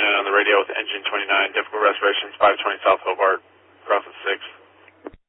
in on the radio with Engine 29, difficult restorations, 520 South Hobart, crossing 6.